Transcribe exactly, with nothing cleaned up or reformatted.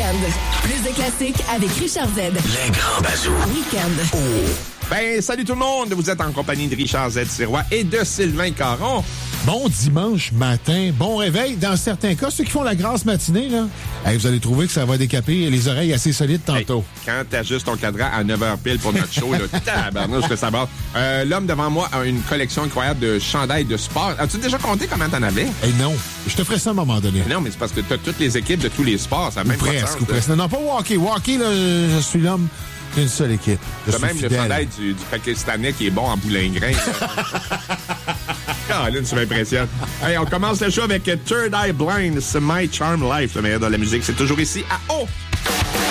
Week-end. Plus de classiques avec Richard Z. Les grands bazous. Week-end. Oh. Ben, salut tout le monde! Vous êtes en compagnie de Richard Z. Sirois et de Sylvain Caron. Bon dimanche matin, bon réveil. Dans certains cas, ceux qui font la grasse matinée, là, hey, vous allez trouver que ça va décaper les oreilles assez solides tantôt. Hey, quand t'ajustes ton cadran à neuf heures pile pour notre show, là, tabarnouche que ça va. Euh, l'homme devant moi a une collection incroyable de chandails de sport. As-tu déjà compté comment t'en avais? Hey, non, je te ferai ça à un moment donné. Non, mais c'est parce que t'as toutes les équipes de tous les sports. Ça a même Ou pas de presque, sens, ou presque. Non, non, pas Walkie. Walkie, là, je suis l'homme d'une seule équipe. T'as même fidèle. Le chandail du, du Pakistanais qui est bon en boulingrin. Caroline, tu m'impressionnes. Hey, on commence le show avec Third Eye Blind. C'est My Charm Life, le meilleur de la musique. C'est toujours ici à O